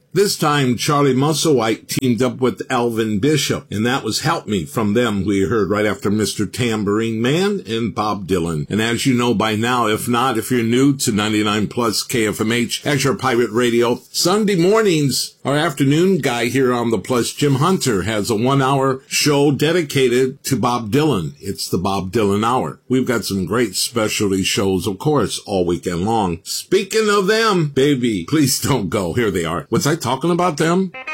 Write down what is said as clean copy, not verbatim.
This time, Charlie Musselwhite teamed up with Elvin Bishop, and that was Help Me from them we heard right after Mr. Tambourine Man and Bob Dylan. And as you know by now, if not, if you're new to 99 Plus KFMH as your pirate radio, Sunday mornings, our afternoon guy here on the Plus, Jim Hunter, has a 1-hour show dedicated to Bob Dylan. It's the Bob Dylan Hour. We've got some great specialty shows, of course, all weekend long. Speaking of them, baby, please don't go. Here they are. Was I talking about them?